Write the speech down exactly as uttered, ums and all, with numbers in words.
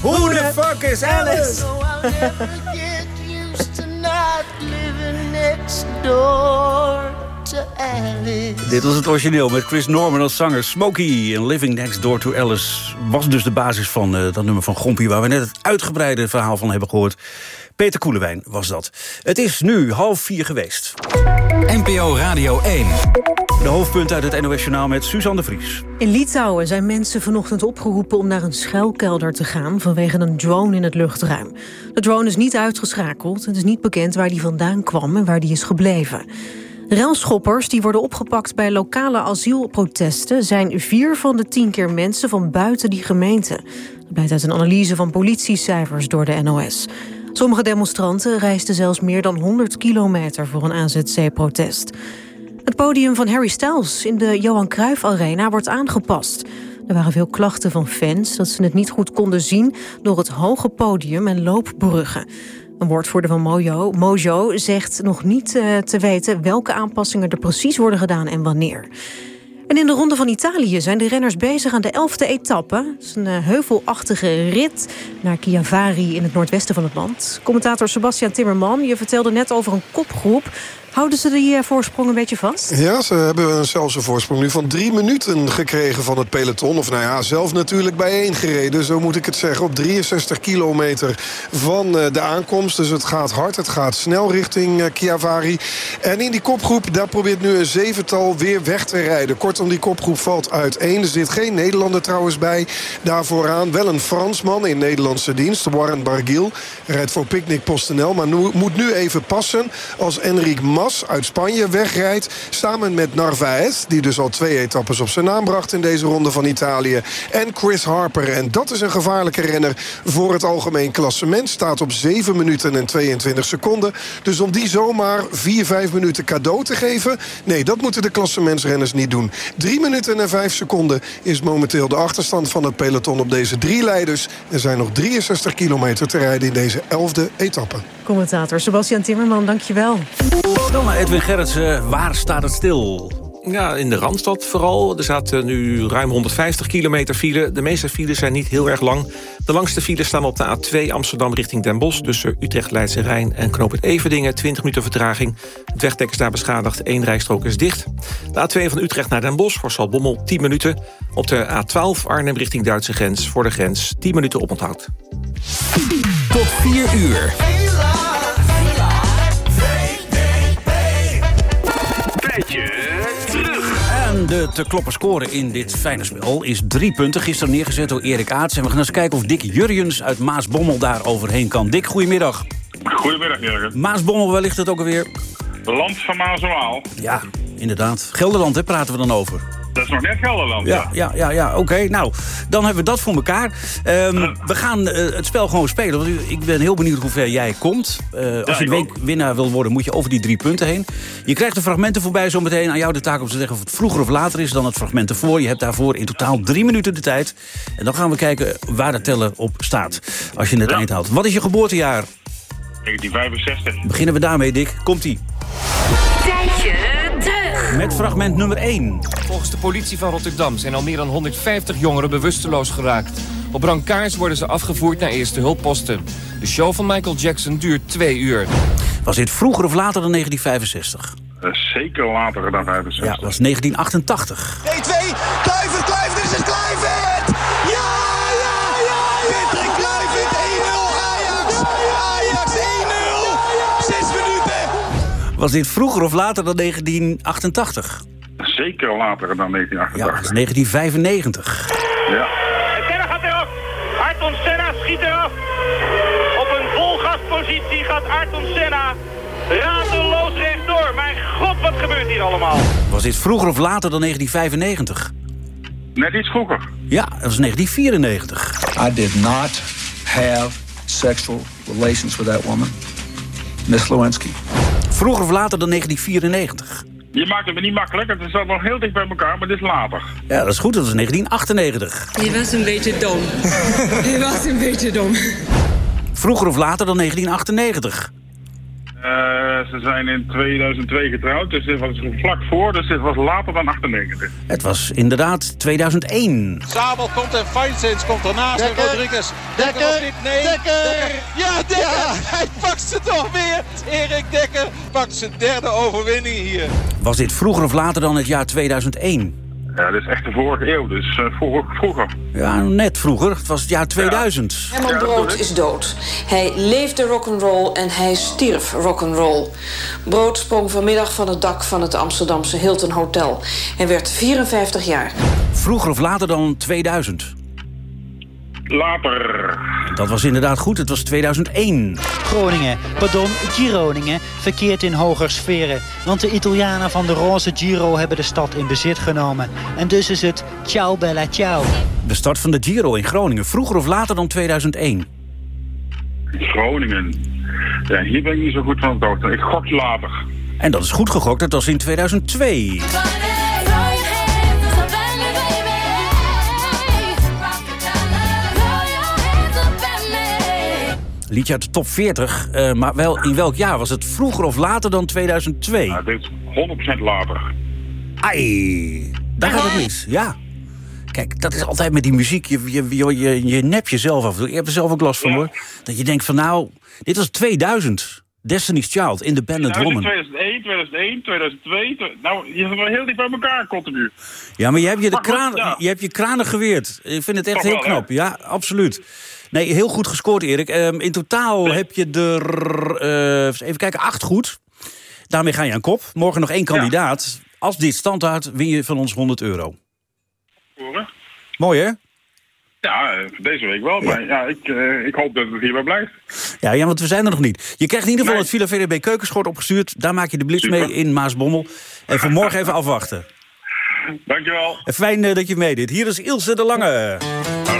Who the fuck is Alice? Dit was het origineel met Chris Norman als zanger. Smokey en Living Next Door to Alice was dus de basis van uh, dat nummer van Gompie, waar we net het uitgebreide verhaal van hebben gehoord. Peter Koelewijn was dat. Het is nu half vier geweest. N P O Radio één. De hoofdpunten uit het N O S-journaal met Suzanne de Vries. In Litouwen zijn mensen vanochtend opgeroepen om naar een schuilkelder te gaan vanwege een drone in het luchtruim. De drone is niet uitgeschakeld. Het is niet bekend waar die vandaan kwam en waar die is gebleven. Relschoppers die worden opgepakt bij lokale asielprotesten zijn vier van de tien keer mensen van buiten die gemeente. Dat blijkt uit een analyse van politiecijfers door de N O S. Sommige demonstranten reisden zelfs meer dan honderd kilometer voor een A Z C-protest. Het podium van Harry Styles in de Johan Cruijff Arena wordt aangepast. Er waren veel klachten van fans dat ze het niet goed konden zien door het hoge podium en loopbruggen. Een woordvoerder van Mojo, Mojo zegt nog niet uh, te weten welke aanpassingen er precies worden gedaan en wanneer. En in de Ronde van Italië zijn de renners bezig aan de elfde etappe. Het is een uh, heuvelachtige rit naar Chiavari in het noordwesten van het land. Commentator Sebastian Timmerman, je vertelde net over een kopgroep. Houden ze die uh, voorsprong een beetje vast? Ja, ze hebben zelfs een voorsprong nu van drie minuten gekregen van het peloton. Of nou ja, zelf natuurlijk bijeengereden, zo moet ik het zeggen. Op drieënzestig kilometer van uh, de aankomst. Dus het gaat hard, het gaat snel richting uh, Chiavari. En in die kopgroep, daar probeert nu een zevental weer weg te rijden. Kortom, die kopgroep valt uiteen. Er zit geen Nederlander trouwens bij. Daar vooraan wel een Fransman in Nederlandse dienst. Warren Barguil rijdt voor Picnic PostNL. Maar nu, moet nu even passen als Enric Mas uit Spanje wegrijdt. Samen met Narvaez, die dus al twee etappes op zijn naam bracht in deze Ronde van Italië. En Chris Harper. En dat is een gevaarlijke renner voor het algemeen klassement. Staat op zeven minuten en tweeëntwintig seconden. Dus om die zomaar vier, vijf minuten cadeau te geven, nee, dat moeten de klassementsrenners niet doen. drie minuten en vijf seconden is momenteel de achterstand van het peloton op deze drie leiders. Er zijn nog drieënzestig kilometer te rijden in deze elfde etappe. Commentator Sebastian Timmerman, dankjewel. Dan naar Edwin Gerritsen, waar staat het stil? Ja, in de Randstad vooral. Er staat nu ruim honderdvijftig kilometer file. De meeste files zijn niet heel erg lang. De langste files staan op de A twee Amsterdam richting Den Bosch, tussen Utrecht, Leidse Rijn en Knooppunt Everdingen. twintig minuten vertraging. Het wegdek is daar beschadigd. Eén rijstrook is dicht. De A twee van Utrecht naar Den Bosch voor Zaltbommel tien minuten. Op de A twaalf Arnhem richting Duitse grens voor de grens tien minuten oponthoud. Tot vier uur. En de te kloppen score in dit fijne spel is drie punten. Gisteren neergezet door Erik Aerts. En we gaan eens kijken of Dick Jurjens uit Maasbommel daar overheen kan. Dick, goedemiddag. Goedemiddag, Jurgen. Maasbommel, waar ligt het ook alweer? Land van Maas en Waal. Ja, inderdaad. Gelderland, hè, praten we dan over. Dat is nog net Gelderland, ja. Ja, ja, ja, ja oké. Okay. Nou, dan hebben we dat voor elkaar. Um, we gaan uh, het spel gewoon spelen. Want ik ben heel benieuwd hoe ver jij komt. Uh, als ja, je weekwinnaar wil worden, moet je over die drie punten heen. Je krijgt de fragmenten voorbij zometeen. Aan jou de taak om te zeggen of het vroeger of later is dan het fragment ervoor. Je hebt daarvoor in totaal drie minuten de tijd. En dan gaan we kijken waar de teller op staat. Als je het ja. eind haalt. Wat is je geboortejaar? negentien vijfenzestig. Beginnen we daarmee, Dick. Komt-ie. Tijdje terug. Met fragment nummer één. Volgens de politie van Rotterdam zijn al meer dan honderdvijftig jongeren bewusteloos geraakt. Op brancards worden ze afgevoerd naar eerste hulpposten. De show van Michael Jackson duurt twee uur. Was dit vroeger of later dan negentien vijfenzestig? Uh, zeker later dan vijfenzestig. Ja, dat was negentien achtentachtig. één twee, Kluivert, Kluivert, is het Kluivert! Ja, ja, ja! Patrick Kluivert, één nul Ajax! Ajax één nul! Zes minuten! Was dit vroeger of later dan negentien achtentachtig? Zeker later dan negentien achtentachtig. Ja, dat was negentien vijfennegentig. Ja. Senna gaat eraf. Ayrton Senna schiet eraf. Op een volgaspositie gaat Ayrton Senna radeloos rechtdoor. Mijn god, wat gebeurt hier allemaal? Was dit vroeger of later dan negentien vijfennegentig? Net iets vroeger. Ja, dat was negentien vierennegentig. I did not have sexual relations with that woman, Miss Lewinsky. Vroeger of later dan negentien vierennegentig? Je maakt het me niet makkelijk, het staat nog heel dicht bij elkaar, maar dit is later. Ja, dat is goed, dat was negentien achtennegentig. Je was een beetje dom. Je was een beetje dom. Vroeger of later dan negentien achtennegentig? Uh, ze zijn in tweeduizend twee getrouwd, dus dit was vlak voor, dus dit was later dan achtennegentig. Het was inderdaad tweeduizend één. Zabel komt en Feinsens komt ernaast en Rodriguez. Dekker, Dekker of niet? Nee. Dekker. Dekker. Ja, Dekker. Ja. Hij pakt ze toch weer. Erik Dekker pakt zijn derde overwinning hier. Was dit vroeger of later dan het jaar tweeduizend één? Ja, dit is echt de vorige eeuw, dus uh, vroeger, vroeger. Ja, net vroeger. Het was het jaar tweeduizend. Ja. Herman Brood is dood. Hij leefde rock'n'roll en hij stierf rock'n'roll. Brood sprong vanmiddag van het dak van het Amsterdamse Hilton Hotel. Hij werd vierenvijftig jaar. Vroeger of later dan tweeduizend? Later. Dat was inderdaad goed, het was tweeduizend één. Groningen, pardon, Gironingen, verkeert in hoger sferen. Want de Italianen van de roze Giro hebben de stad in bezit genomen. En dus is het ciao bella ciao. De start van de Giro in Groningen, vroeger of later dan tweeduizend één? Groningen. Ja, hier ben ik niet zo goed van op de hoogte. Ik gok later. En dat is goed gegokt, dat was in tweeduizend twee. Liedje uit de top veertig, uh, maar wel in welk jaar? Was het vroeger of later dan tweeduizend twee? Ja, dit is honderd procent later. Ai, daar gaat het mis, ja. Kijk, dat is altijd met die muziek, je, je, je, je, je nept jezelf af. Ik heb er zelf ook last van, ja. hoor. Dat je denkt van nou, dit was tweeduizend. Destiny's Child, Independent nou, Woman. tweeduizend één, tweeduizend één, tweeduizend twee... Nou, je zit wel heel dicht bij elkaar continu. Ja, maar je hebt je, de kraan, ja. je, hebt je kranen geweerd. Ik vind het echt Toch heel wel, knap. Hè? Ja, absoluut. Nee, heel goed gescoord, Erik. Um, in totaal nee. heb je er, uh, even kijken, acht goed. Daarmee ga je aan kop. Morgen nog één kandidaat. Ja. Als dit stand houdt, win je van ons honderd euro. Horen. Mooi, hè? Ja, deze week wel. Ja. Maar ja, ik, uh, ik hoop dat het hierbij blijft. Ja, ja, want we zijn er nog niet. Je krijgt in ieder geval nee. het Villa V D B keukenschort opgestuurd. Daar maak je de blitz Super. mee in Maasbommel. En voor morgen even afwachten. Dankjewel. Fijn uh, dat je meedeed. Hier is Ilse de Lange.